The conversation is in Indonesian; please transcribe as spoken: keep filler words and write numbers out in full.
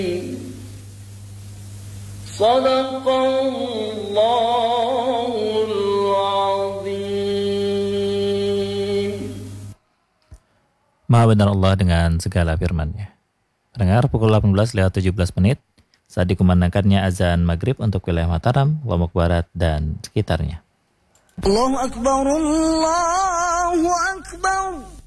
Shadaqallahul azim. Maha benar Allah dengan segala firman-Nya. Pendengar, pukul delapan belas lewat tujuh belas menit saat dikumandangkannya azan maghrib untuk wilayah Mataram, Lombok Barat dan sekitarnya. Allahu Akbar, Allahu Akbar.